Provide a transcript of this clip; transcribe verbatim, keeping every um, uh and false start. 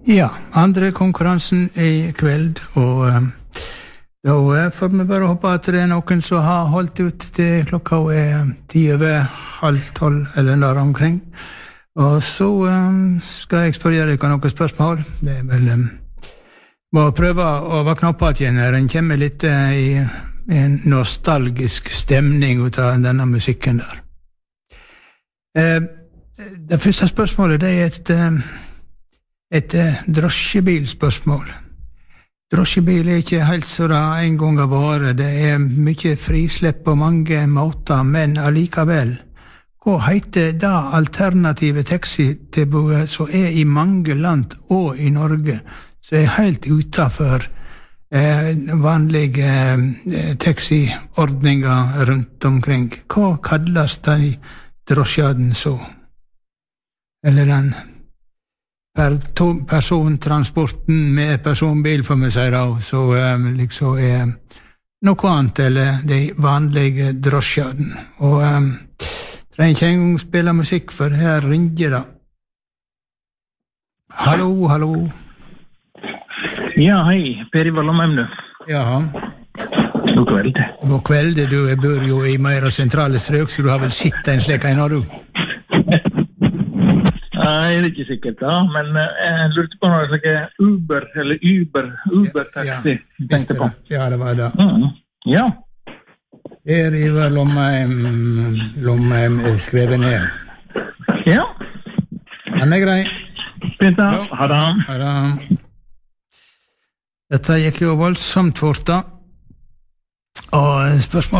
Ja, andre konkurransen i kveld, og um, da får vi bare håpe at det er noen som har holdt ut til klokka er ti over halv tolv eller der omkring. Og så um, skal jeg spørre dere noen spørsmål. Det er vel um, må prøve å vakne opp igjen når en kommer litt uh, i en nostalgisk stemning ut av denne musikken der. Uh, det første spørsmålet det er et, uh, et uh, drosjebilspørsmål. Drosjebil er ikke helt så det en gang har vært. Det er mye frislepp på mange måter, men allikevel. Hva heter det alternative taxitilbudet som er i mange land og i Norge, som er helt utenfor eh, vanlige eh, taxiordninger rundt omkring? Hva kalles den drosjaden så? Eller den per persontransporten med personbil, for meg sier det, så um, liksom er noe annet, eller de vanlige drosjaden. Og um, trenger ikke engang spille musikk, for her ringer det. Hallo, hallo. Ja, hei, Per Ivar Lomheim, du. Ja. God kveld. God kveld, du bor jo i mer sentrale strøk, så du har vel sett en slik en, har du? Nei, det er ikke sikkert da, men jeg lurte på noe slags Uber, eller Uber, Uber-taxi, ja, tenkte på. Ja, det var det. Mm, ja. Per Ivar Lomheim, Lomheim er skrevet ned. Ja. Han er grei. Peter, ha det. Ha det. Dette gikk jo voldsomt fort da. Og spørsmål